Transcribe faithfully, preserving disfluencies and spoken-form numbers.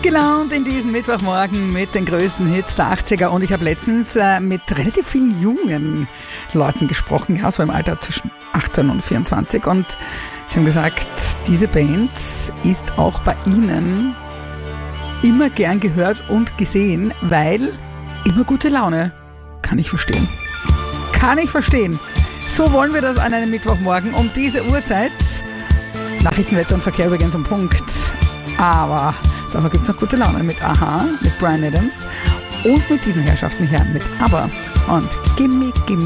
Gut gelaunt in diesem Mittwochmorgen mit den größten Hits der achtziger, und ich habe letztens äh, mit relativ vielen jungen Leuten gesprochen, ja, so im Alter zwischen achtzehn und vierundzwanzig, und sie haben gesagt, diese Band ist auch bei ihnen immer gern gehört und gesehen, weil immer gute Laune. Kann ich verstehen. Kann ich verstehen. So wollen wir das an einem Mittwochmorgen um diese Uhrzeit. Nachrichtenwetter und Verkehr übrigens um Punkt. Aber dafür gibt es noch gute Laune mit Aha, mit Bryan Adams und mit diesen Herrschaften hier mit ABBA und Gimme Gimme.